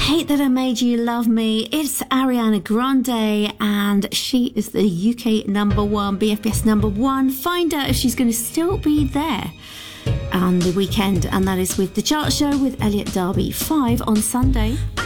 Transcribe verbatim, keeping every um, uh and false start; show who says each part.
Speaker 1: Hate That I Made You Love Me. It's Ariana Grande, and she is the U K number one, B F B S number one. Find out if she's going to still be there on the weekend, and that is with The Chart Show with Elliot Darby, five on Sunday.